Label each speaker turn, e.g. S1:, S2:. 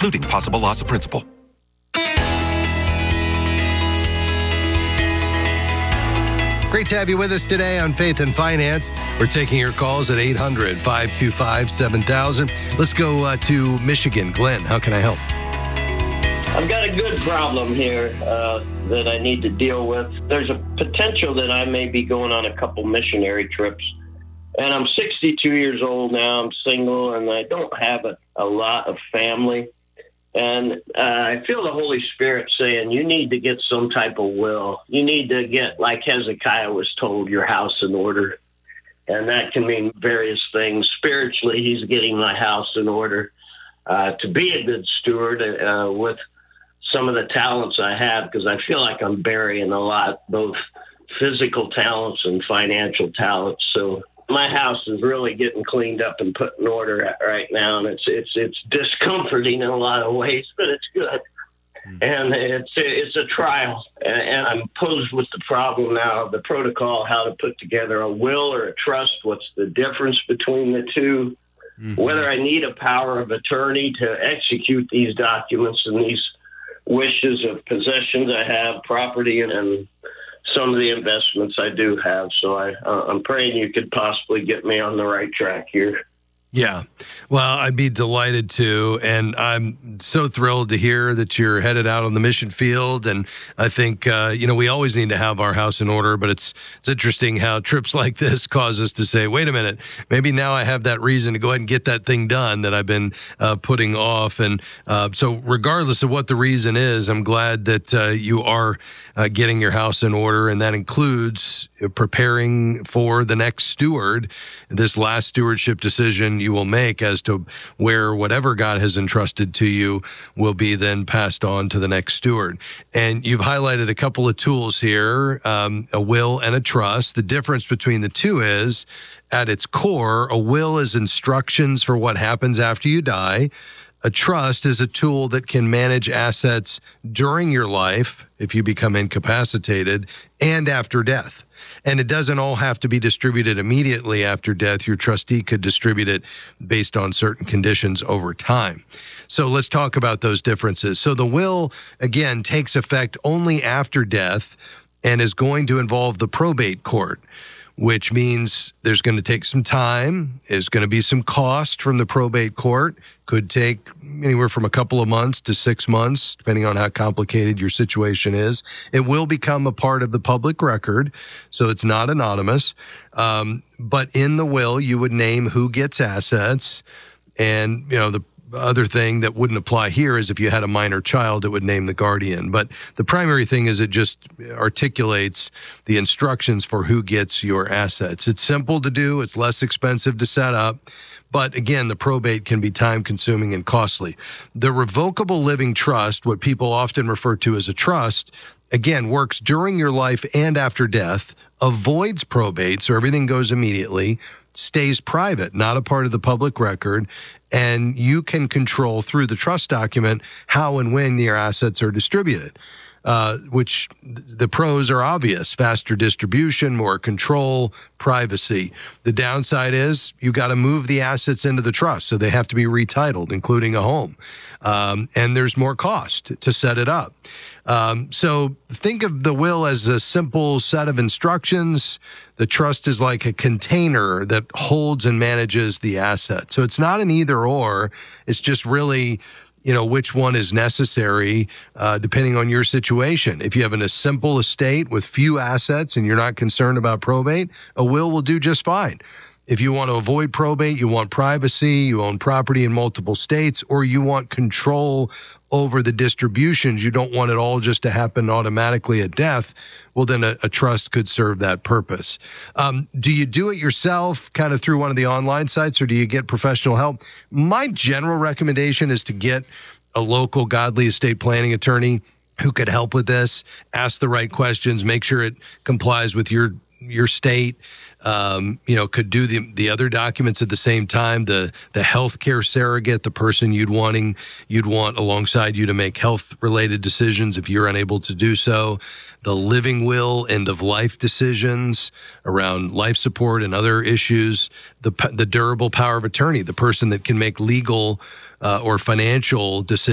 S1: including possible loss of principal.
S2: Great to have you with us today on Faith and Finance. We're taking your calls at 800-525-7000. Let's go to Michigan. Glenn, how can I help?
S3: I've got a good problem here that I need to deal with. There's a potential that I may be going on a couple missionary trips. And I'm 62 years old now. I'm single, and I don't have a lot of family. And I feel the Holy Spirit saying, you need to get some type of will. You need to get, like Hezekiah was told, your house in order. And that can mean various things. Spiritually, he's getting my house in order to be a good steward with some of the talents I have, because I feel like I'm burying a lot, both physical talents and financial talents. So my house is really getting cleaned up and put in order right now, and it's discomforting in a lot of ways, but it's good. And it's a trial, and I'm posed with the problem now of the protocol, how to put together a will or a trust. What's the difference between the two? Whether I need a power of attorney to execute these documents and these wishes of possessions I have, property, and some of the investments I do have. So I'm praying you could possibly get me on the right track here.
S2: Yeah. Well, I'd be delighted to. And I'm so thrilled to hear that you're headed out on the mission field. And I think, we always need to have our house in order, but it's interesting how trips like this cause us to say, wait a minute, maybe now I have that reason to go ahead and get that thing done that I've been putting off. And so regardless of what the reason is, I'm glad that you are getting your house in order. And that includes preparing for the next steward, this last stewardship decision you will make as to where whatever God has entrusted to you will be then passed on to the next steward. And you've highlighted a couple of tools here, a will and a trust. The difference between the two is, at its core, a will is instructions for what happens after you die. A trust is a tool that can manage assets during your life, if you become incapacitated, and after death. And it doesn't all have to be distributed immediately after death. Your trustee could distribute it based on certain conditions over time. So let's talk about those differences. So the will, again, takes effect only after death and is going to involve the probate court, which means there's going to take some time. There's going to be some cost from the probate court. Could take anywhere from a couple of months to 6 months, depending on how complicated your situation is. It will become a part of the public record, so it's not anonymous. But in the will, you would name who gets assets. And, the other thing that wouldn't apply here is if you had a minor child, it would name the guardian. But the primary thing is it just articulates the instructions for who gets your assets. It's simple to do. It's less expensive to set up. But again, the probate can be time-consuming and costly. The revocable living trust, what people often refer to as a trust, again, works during your life and after death, avoids probate, so everything goes immediately, stays private, not a part of the public record, and you can control through the trust document how and when your assets are distributed, which the pros are obvious: faster distribution, more control, privacy. The downside is you got to move the assets into the trust, so they have to be retitled, including a home. And there's more cost to set it up. So think of the will as a simple set of instructions. The trust is like a container that holds and manages the asset. So it's not an either or. It's just really, which one is necessary depending on your situation. If you have a simple estate with few assets and you're not concerned about probate, a will do just fine. If you want to avoid probate, you want privacy, you own property in multiple states, or you want control over the distributions, you don't want it all just to happen automatically at death, well, then a trust could serve that purpose. Do you do it yourself kind of through one of the online sites, or do you get professional help? My general recommendation is to get a local godly estate planning attorney who could help with this, ask the right questions, make sure it complies with your state. Could do the other documents at the same time. The healthcare surrogate, the person you'd want alongside you to make health related decisions if you're unable to do so. The living will, end of life decisions around life support and other issues. The durable power of attorney, the person that can make legal or financial decisions